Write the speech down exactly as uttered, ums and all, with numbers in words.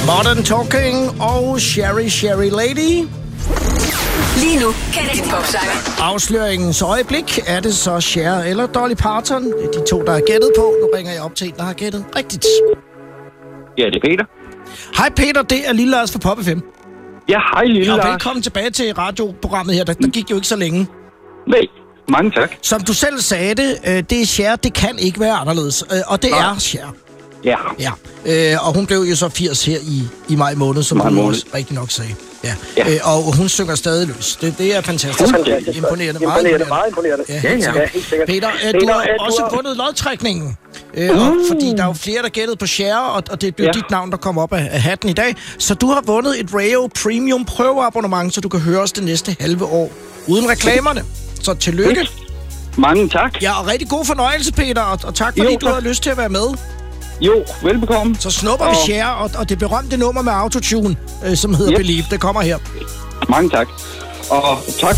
Modern Talking og Sherry Sherry Lady. Lige nu, Kenneth Popsanger. Afsløringens øjeblik. Er det så Cher eller Dolly Parton? Det er de to, der har gættet på. Nu ringer jeg op til en, der har gættet rigtigt. Ja, det er Peter. Hej Peter, det er Lille Lars fra Pop F M. Ja, hej Lille Ja, Lars. velkommen tilbage til radioprogrammet her. Der, der gik jo ikke så længe. Nej, mange tak. Som du selv sagde det, øh, det er Cher, det kan ikke være anderledes. Øh, og det Nå. er Cher. Ja. Ja, øh, og hun blev jo så firs her i, i maj måned, som Maj du måned. også rigtig nok sagde. Ja. Ja. Øh, og hun synger stadig løs. Det, det er fantastisk. Fantastisk. Imponerende. Meget Imponerende, imponerende. meget imponerende. Ja, Ja, helt ja. sikkert. Ja, helt sikkert. Peter, øh, Peter, du har øh, du også har- vundet lodtrækningen. Øh, og, fordi der er jo flere, der gættede på Cher, og, og det blev Ja. dit navn, der kom op af, af hatten i dag. Så du har vundet et Rayo Premium prøveabonnement, så du kan høre os det næste halve år uden reklamerne. Så tillykke. Mange tak. Ja, og rigtig god fornøjelse, Peter, og, og tak fordi Jo, du tak. har lyst til at være med. Jo, velbekomme. Så snupper vi Og- Cher, og, og det berømte nummer med autotune, øh, som hedder Yep. Believe, det kommer her. Mange tak. Og tak